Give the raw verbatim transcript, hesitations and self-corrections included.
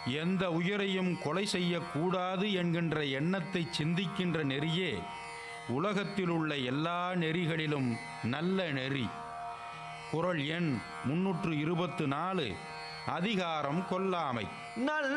எந்த உயிரையும் கொலை செய்யக்கூடாது என்கின்ற எண்ணத்தை சிந்திக்கின்ற நெறியே உலகத்தில் உள்ள எல்லா நெறிகளிலும் நல்ல நெறி. குறள் எண் முன்னூற்று இருபத்து நாலு. அதிகாரம் கொல்லாமை. நல்ல